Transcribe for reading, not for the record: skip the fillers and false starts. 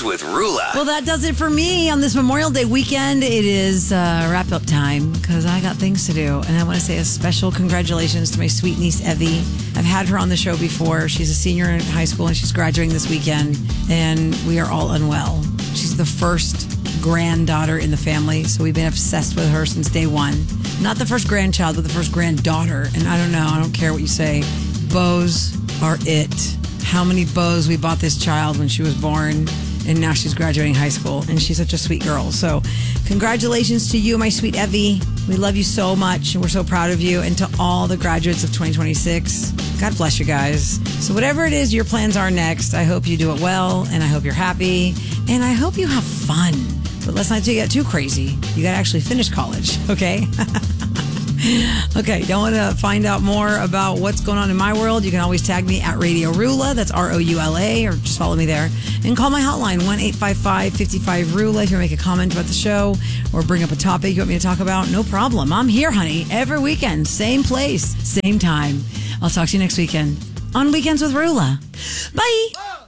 with Rula. Well, that does it for me on this Memorial Day weekend. It is wrap-up time because I got things to do. And I want to say a special congratulations to my sweet niece, Evie. I've had her on the show before. She's a senior in high school and she's graduating this weekend. And we are all unwell. She's the first granddaughter in the family. So we've been obsessed with her since day one. Not the first grandchild, but the first granddaughter. And I don't know. I don't care what you say. Bows are it. How many bows we bought this child when she was born, and now she's graduating high school, and she's such a sweet girl. So congratulations to you, my sweet Evie. We love you so much, and we're so proud of you. And to all the graduates of 2026, God bless you guys. So whatever it is your plans are next, I hope you do it well, and I hope you're happy, and I hope you have fun. But let's not get too crazy. You got to actually finish college, okay? Okay, don't want to find out more about what's going on in my world? You can always tag me at Radio Rula. That's ROULA, or just follow me there. And call my hotline, 1-855-55-RULA, if you want to make a comment about the show or bring up a topic you want me to talk about. No problem. I'm here, honey, every weekend. Same place, same time. I'll talk to you next weekend on Weekends with Rula. Bye.